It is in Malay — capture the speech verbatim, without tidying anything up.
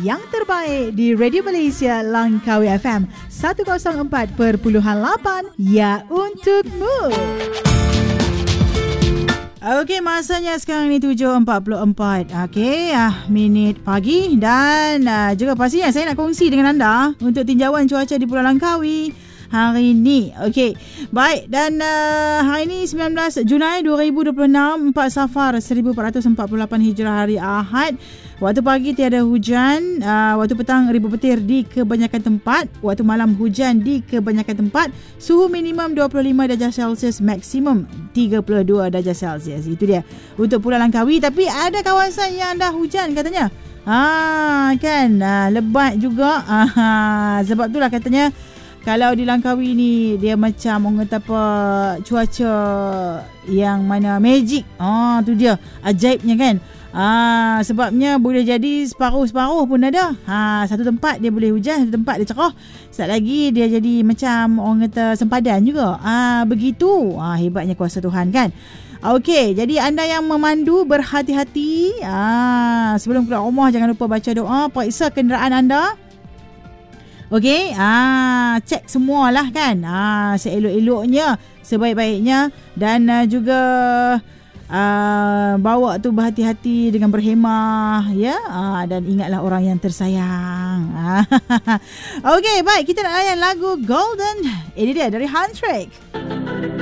yang terbaik di Radio Malaysia Langkawi F M seratus empat perpuluhan lapan, ya untukmu. Okey, masanya sekarang ni tujuh empat puluh empat. Okey, ah, minit pagi dan ah, juga pastinya saya nak kongsi dengan anda untuk tinjauan cuaca di Pulau Langkawi hari ini. Okey, baik, dan uh, hari ini sembilan belas Julai dua ribu dua puluh enam, empat Safar seribu empat ratus empat puluh lapan Hijrah, hari Ahad. Waktu pagi tiada hujan, uh, waktu petang ribu petir di kebanyakan tempat, waktu malam hujan di kebanyakan tempat, suhu minimum dua puluh lima darjah Celsius, maksimum tiga puluh dua darjah Celsius. Itu dia untuk Pulau Langkawi, tapi ada kawasan yang dah hujan katanya. Ah, kan, ah, lebat juga. Ah, sebab itulah katanya kalau di Langkawi ni dia macam orang kata apa, cuaca yang mana magic. Ah, tu dia ajaibnya kan. Ah, sebabnya boleh jadi separuh-separuh pun ada. Ha, satu tempat dia boleh hujan, satu tempat dia cerah. Sekejap lagi dia jadi macam orang kata sempadan juga. Ah, begitu. Ah, hebatnya kuasa Tuhan kan. Okey, jadi anda yang memandu berhati-hati. Ah, sebelum keluar rumah jangan lupa baca doa, periksa kenderaan anda. Okey, ah, cek semualah kan. Ah, seelok-eloknya, sebaik-baiknya, dan uh, juga Uh, bawa tu berhati-hati dengan berhemah, ya, uh, dan ingatlah orang yang tersayang. Okey, baik, kita nak layan lagu Golden. Ini dia dari Handshake.